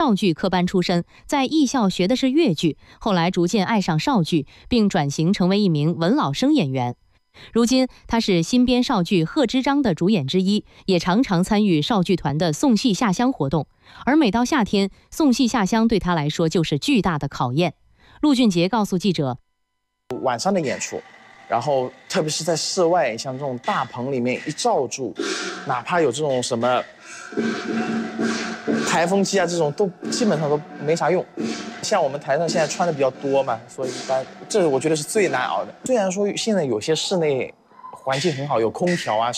绍剧科班出身，在艺校学的是越剧，后来逐渐爱上绍剧，并转型成为一名文老生演员。如今，他是新编绍剧《贺知章》的主演之一，也常常参与绍剧团的送戏下乡活动。而每到夏天，送戏下乡对他来说就是巨大的考验。陆俊杰告诉记者， 晚上的演出，然后特别是在室外，像这种大棚里面一罩住，哪怕有这种什么台风机啊，这种都基本上都没啥用。像我们台上现在穿的比较多嘛，所以一般这我觉得是最难熬的。虽然说现在有些室内环境很好，有空调啊。